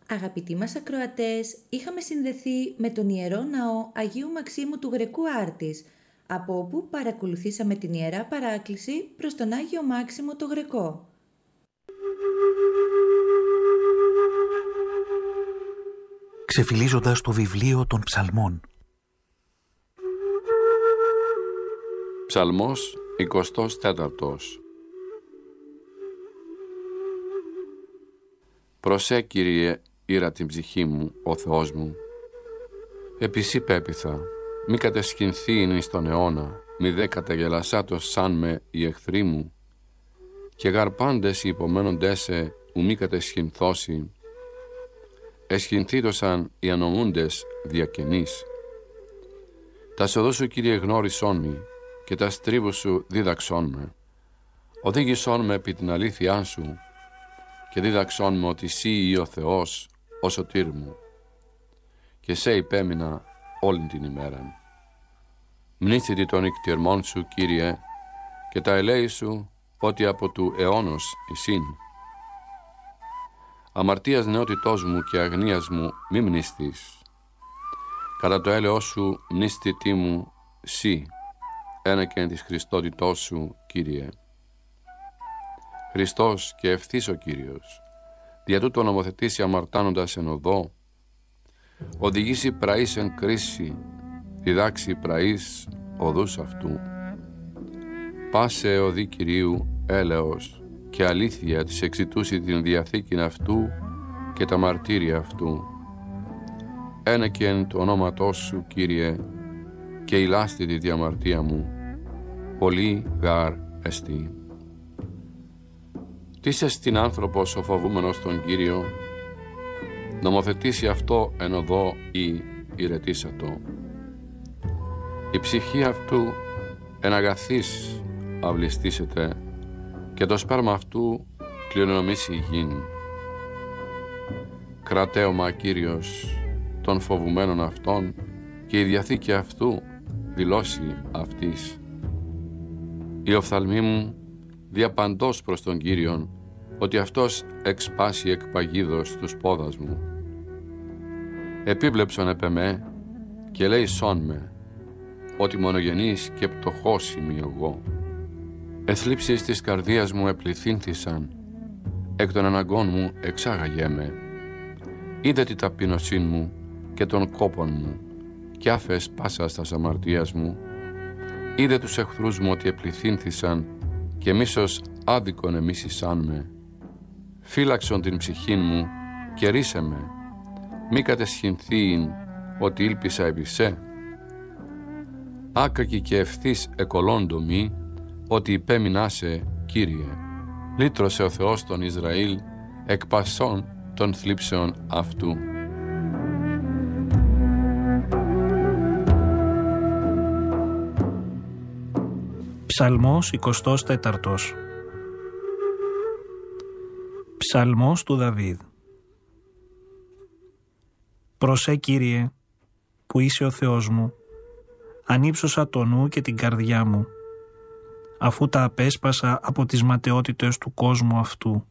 Αγαπητοί μας ακροατές, είχαμε συνδεθεί με τον Ιερό Ναό Αγίου Μαξίμου του Γρεκού Άρτης, από όπου παρακολουθήσαμε την Ιερά Παράκληση προς τον Άγιο Μάξιμο το Γρεκό. Ξεφυλίζοντας το βιβλίο των Ψαλμών. Ψαλμός 24. Προσέ, Κύριε, ήρα την ψυχή μου, ο Θεός μου. Επί σοι πέποιθα, μη κατεσχυνθήν εις τον αιώνα, μη δε καταγελασάτος σαν με οι εχθροί μου, και γαρπάντες οι υπομένοντες ου μη κατεσχυνθώσει, εσχυνθήτωσαν οι ανομούντες διακαινείς. Τα σοδό σου, Κύριε, γνώρισόν μη, και τα στρίβου σου δίδαξόν με. Οδήγησόν με επί την αλήθειά σου, και δίδαξόν με ότι σύ ή ο Θεός, ο σωτήρ μου, και σε υπέμεινα όλη την ημέραν. Μνήθητη των ικτιερμών σου, Κύριε, και τα ελέη σου, ότι από του αιώνος εισήν. Αμαρτίας νεότητός μου και αγνίας μου μη μνηστείς. Κατά το έλεος σου μνηστητή μου σύ, ένεκεν της Χριστότητός σου, Κύριε. Χριστός και ευθύς ο Κύριος, δια τούτο νομοθετήσει αμαρτάνοντας εν οδό, οδηγήσει πραείς εν κρίση, διδάξει πραείς οδούς αυτού. Πάσε οδή Κυρίου έλεος και αλήθεια της εξητούσει την διαθήκην αυτού και τα μαρτύρια αυτού. Ένεκεν το ονόματός σου, Κύριε, και ηλάστη τη διαμαρτία μου, πολύ γάρ εστί. Τίσε στην άνθρωπος ο φοβούμενος τον Κύριο, νομοθετήσει αυτό εν οδό ή ηρετήσατο. Η ψυχή αυτού εν αγαθής αυλιστήσεται, και το σπέρμα αυτού κληρονομήσει η γην. Κρατέωμα Κύριος των φοβουμένων αυτών, και η διαθήκη αυτού δηλώσει αυτής. Η οφθαλμή μου διαπαντός προς τον Κύριον, ότι αυτός εξπάσει εκ παγίδος τους πόδας μου. Επίβλεψον επ' εμέ και λέει σών με, ότι μονογενής και πτωχός είμαι εγώ. Εθλίψεις της καρδίας μου επληθύνθησαν, εκ των αναγκών μου εξάγαγέ με. Είδε τη ταπείνωσή μου και των κόπων μου, κι άφες πάσα στας αμαρτίας μου. Είδε τους εχθρούς μου ότι επληθύνθησαν, και μίσος άδικον εμίσησαν με. Φύλαξον την ψυχήν μου και ρίσε με, μη κατεσχυνθείην ότι ήλπισα επί σε. Άκακη και ευθύς εκολόντο μη, ότι υπέμεινάσε, Κύριε. Λύτρωσε ο Θεός τον Ισραήλ εκ πασών των θλίψεων αυτού. Ψαλμός 24. Ψαλμός του Δαβίδ. Προσέ, Κύριε, που είσαι ο Θεός μου, ανύψωσα το νου και την καρδιά μου, αφού τα απέσπασα από τις ματαιότητες του κόσμου αυτού.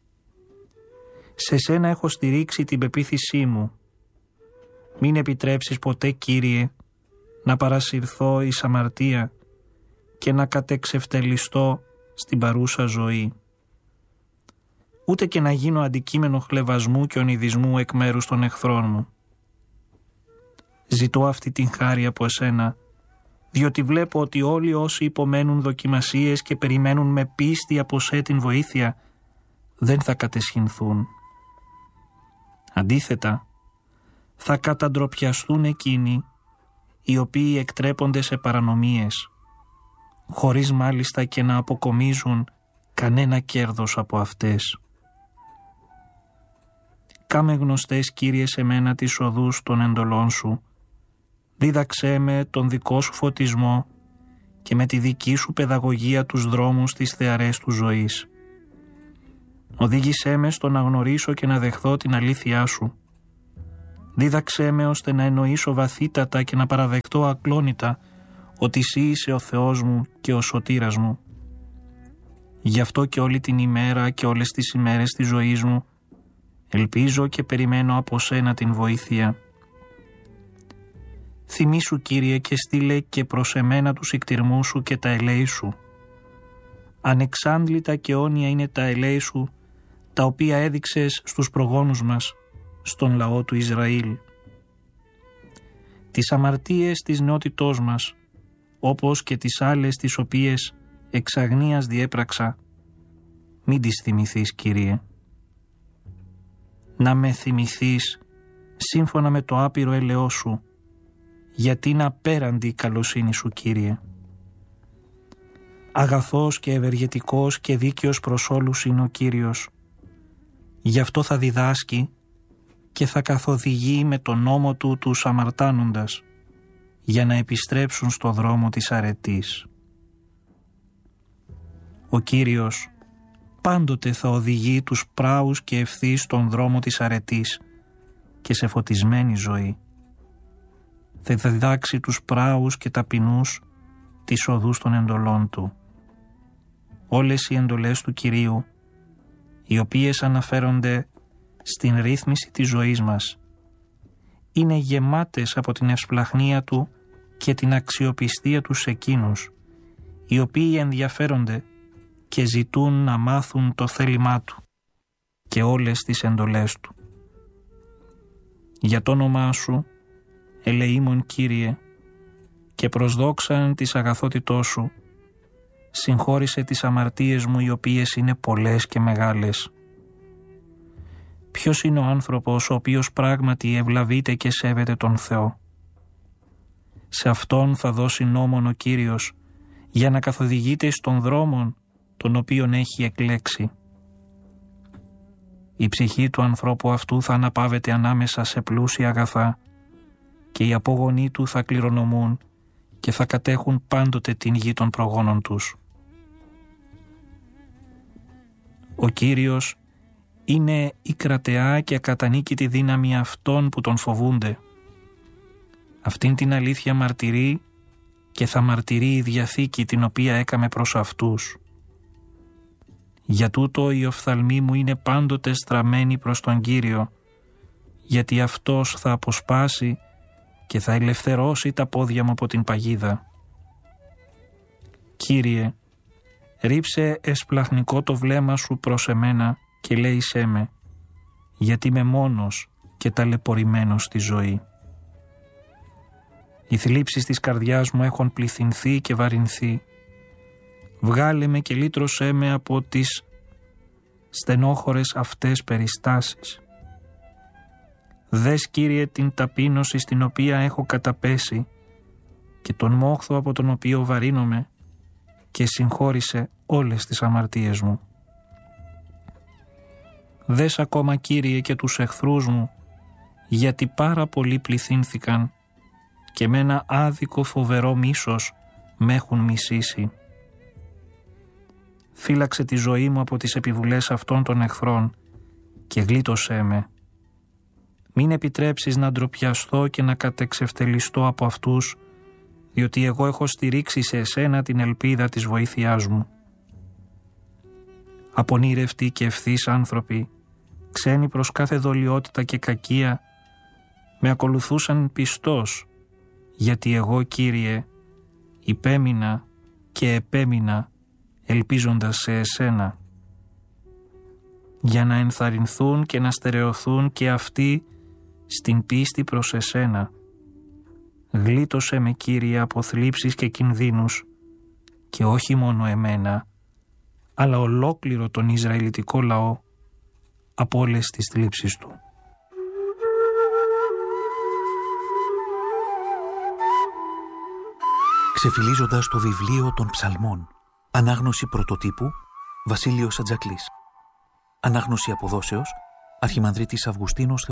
Σε σένα έχω στηρίξει την πεποίθησή μου. Μην επιτρέψεις ποτέ, Κύριε, να παρασυρθώ εις αμαρτία και να κατεξευτελιστώ στην παρούσα ζωή. Ούτε και να γίνω αντικείμενο χλευασμού και ονειδισμού εκ μέρους των εχθρών μου. Ζητώ αυτή την χάρη από εσένα, διότι βλέπω ότι όλοι όσοι υπομένουν δοκιμασίες και περιμένουν με πίστη από σε την βοήθεια, δεν θα κατεσχυνθούν. Αντίθετα, θα καταντροπιαστούν εκείνοι οι οποίοι εκτρέπονται σε παρανομίες, χωρίς μάλιστα και να αποκομίζουν κανένα κέρδος από αυτές. Κάμε γνωστές, Κύριε, σε μένα τις οδούς των εντολών σου. Δίδαξέ με τον δικό σου φωτισμό και με τη δική σου παιδαγωγία τους δρόμους της θεαρές του ζωής. Οδήγησέ με στο να γνωρίσω και να δεχθώ την αλήθειά σου. Δίδαξέ με ώστε να εννοήσω βαθύτατα και να παραδεχτώ ακλόνητα ότι εσύ είσαι ο Θεός μου και ο σωτήρας μου. Γι' αυτό και όλη την ημέρα και όλες τις ημέρες της ζωής μου ελπίζω και περιμένω από σένα την βοήθεια. Θυμήσου, Κύριε, και στείλε και προς εμένα τους ικτυρμούς σου και τα ελέη σου. Ανεξάντλητα και αιώνια είναι τα ελέη σου, τα οποία έδειξες στους προγόνους μας, στον λαό του Ισραήλ. Τις αμαρτίες της νεότητός μας, όπως και τις άλλες τις οποίες εξ αγνίας διέπραξα, μην τις θυμηθείς, Κύριε. Να με θυμηθείς σύμφωνα με το άπειρο έλεος σου, γιατί είναι απέραντη η καλοσύνη σου, Κύριε. Αγαθός και ευεργετικός και δίκαιος προς όλους είναι ο Κύριος. Γι' αυτό θα διδάσκει και θα καθοδηγεί με τον νόμο του τους αμαρτάνοντας, για να επιστρέψουν στο δρόμο της αρετής. Ο Κύριος πάντοτε θα οδηγεί τους πράους και ευθύς στον δρόμο της αρετής και σε φωτισμένη ζωή. Θα διδάξει τους πράους και ταπεινούς τις οδούς των εντολών του. Όλες οι εντολές του Κυρίου, οι οποίες αναφέρονται στην ρύθμιση της ζωής μας, είναι γεμάτες από την ευσπλαχνία του και την αξιοπιστία του σε εκείνους, οι οποίοι ενδιαφέρονται και ζητούν να μάθουν το θέλημά του και όλες τις εντολές του. Για το όνομά σου, ελεήμων Κύριε, και προς δόξαν της αγαθότητός σου, συγχώρησε τις αμαρτίες μου, οι οποίες είναι πολλές και μεγάλες. Ποιος είναι ο άνθρωπος ο οποίος πράγματι ευλαβείται και σέβεται τον Θεό? Σε αυτόν θα δώσει νόμον ο Κύριος, για να καθοδηγείται στον δρόμον τον οποίον έχει εκλέξει. Η ψυχή του ανθρώπου αυτού θα αναπαύεται ανάμεσα σε πλούσια αγαθά και οι απόγονοί του θα κληρονομούν και θα κατέχουν πάντοτε την γη των προγόνων τους. Ο Κύριος είναι η κρατεά και ακατανίκητη δύναμη αυτών που τον φοβούνται. Αυτήν την αλήθεια μαρτυρεί και θα μαρτυρεί η Διαθήκη την οποία έκαμε προς αυτούς. Για τούτο οι οφθαλμοί μου είναι πάντοτε στραμμένοι προς τον Κύριο, γιατί Αυτός θα αποσπάσει και θα ελευθερώσει τα πόδια μου από την παγίδα. Κύριε, ρίψε εσπλαχνικό το βλέμμα σου προς εμένα και λέησέ με, γιατί είμαι μόνος και ταλαιπωρημένος στη ζωή. Οι θλίψεις της καρδιάς μου έχουν πληθυνθεί και βαρυνθεί. Βγάλε με και λύτρωσέ με από τις στενόχωρες αυτές περιστάσεις. Δες, Κύριε, την ταπείνωση στην οποία έχω καταπέσει και τον μόχθο από τον οποίο βαρύνομαι, και συγχώρησε όλες τις αμαρτίες μου. Δες ακόμα, Κύριε, και τους εχθρούς μου, γιατί πάρα πολλοί πληθύνθηκαν και με ένα άδικο φοβερό μίσος με έχουν μισήσει. Φύλαξε τη ζωή μου από τις επιβουλές αυτών των εχθρών και γλίτωσέ με. Μην επιτρέψεις να ντροπιαστώ και να κατεξευτελιστώ από αυτούς, διότι εγώ έχω στηρίξει σε εσένα την ελπίδα της βοήθειάς μου. Απονήρευτοι και ευθύς άνθρωποι, ξένοι προς κάθε δολιότητα και κακία, με ακολουθούσαν πιστός, γιατί εγώ, Κύριε, υπέμεινα και επέμεινα ελπίζοντας σε εσένα, για να ενθαρρυνθούν και να στερεωθούν και αυτοί στην πίστη προς εσένα. Γλίτωσέ με, Κύριε, από θλίψεις και κινδύνους, και όχι μόνο εμένα, αλλά ολόκληρο τον Ισραηλιτικό λαό από όλες τις θλίψεις του. Ξεφυλίζοντας το βιβλίο των Ψαλμών. Ανάγνωση πρωτοτύπου Βασίλειος Ατζακλής. Ανάγνωση αποδόσεως Αρχιμανδρίτης Αυγουστίνος